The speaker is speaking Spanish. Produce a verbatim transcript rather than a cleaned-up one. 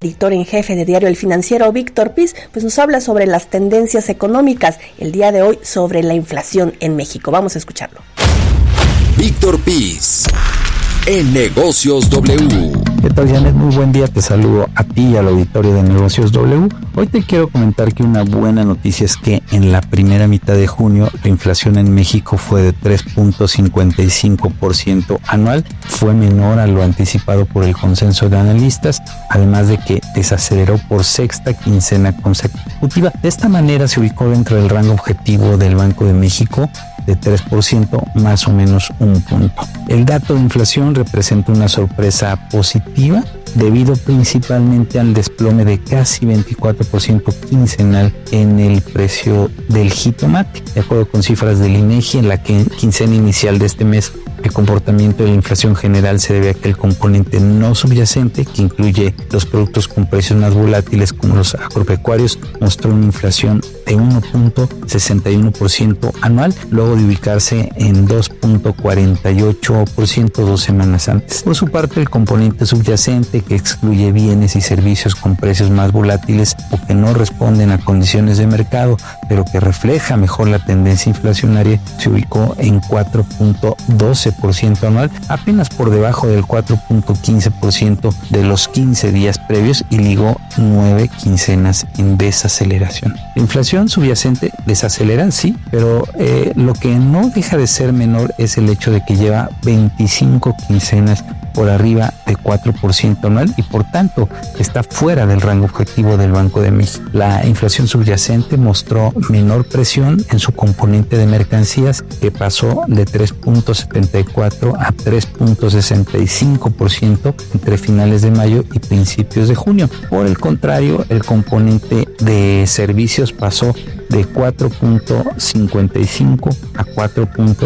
Editor en jefe de Diario El Financiero, Víctor Piz, pues nos habla sobre las tendencias económicas el día de hoy sobre la inflación en México. Vamos a escucharlo. Víctor Piz, en Negocios W. ¿Qué tal, Janet? Muy buen día, te saludo a ti y al auditorio de Negocios W. Hoy te quiero comentar que una buena noticia es que en la primera mitad de junio la inflación en México fue de tres punto cincuenta y cinco por ciento anual, fue menor a lo anticipado por el consenso de analistas, además de que desaceleró por sexta quincena consecutiva. De esta manera se ubicó dentro del rango objetivo del Banco de México de tres por ciento, más o menos un punto. El dato de inflación representa una sorpresa positiva debido principalmente al desplome de casi veinticuatro por ciento quincenal en el precio del jitomate. De acuerdo con cifras del INEGI, en la quincena inicial de este mes, el comportamiento de la inflación general se debe a que el componente no subyacente, que incluye los productos con precios más volátiles como los agropecuarios, mostró una inflación de uno punto sesenta y uno por ciento anual, luego de ubicarse en dos punto cuarenta y ocho por ciento dos semanas antes. Por su parte, el componente subyacente, que excluye bienes y servicios con precios más volátiles o que no responden a condiciones de mercado, pero que refleja mejor la tendencia inflacionaria, se ubicó en cuatro punto doce por ciento anual, apenas por debajo del cuatro punto quince por ciento de los quince días previos, y ligó nueve quincenas en desaceleración. La inflación subyacente desacelera, sí, pero eh, lo que no deja de ser menor es el hecho de que lleva veinticinco quincenas por arriba de cuatro por ciento anual y por tanto está fuera del rango objetivo del Banco de México. La inflación subyacente mostró menor presión en su componente de mercancías, que pasó de tres punto setenta y cuatro a tres punto sesenta y cinco por ciento entre finales de mayo y principios de junio. Por el contrario, el componente de servicios pasó de cuatro punto cincuenta y cinco a cuatro punto